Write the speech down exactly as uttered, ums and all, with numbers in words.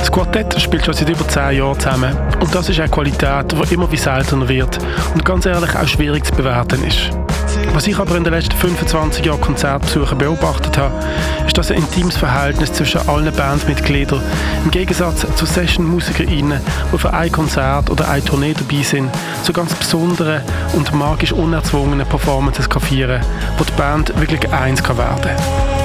Das Quartett spielt schon seit über zehn Jahren zusammen und das ist eine Qualität, die immer wie seltener wird und ganz ehrlich auch schwierig zu bewerten ist. Was ich aber in den letzten fünfundzwanzig Jahren Konzertbesuchen beobachtet habe, ist, dass ein intimes Verhältnis zwischen allen Bandmitgliedern im Gegensatz zu Session-MusikerInnen, die für ein Konzert oder eine Tournee dabei sind, zu ganz besonderen und magisch unerzwungenen Performances kann feiern, wo die Band wirklich eins kann werden kann.